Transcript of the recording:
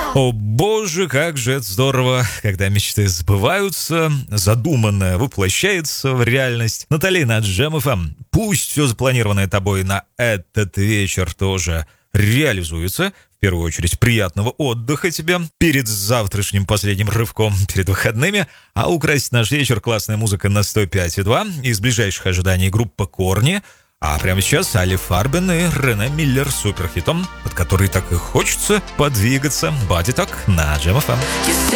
О боже, как же это здорово, когда мечты сбываются, задуманное воплощается в реальность. Натали на Jam FM. Пусть все запланированное тобой на этот вечер тоже реализуется. В первую очередь, приятного отдыха тебе перед завтрашним последним рывком, перед выходными. А украсить наш вечер классная музыка на 105,2. Из ближайших ожиданий группа «Корни». А прямо сейчас Али Фарбен и Рене Миллер с суперхитом, под который так и хочется подвигаться. Body Talk на Jam FM.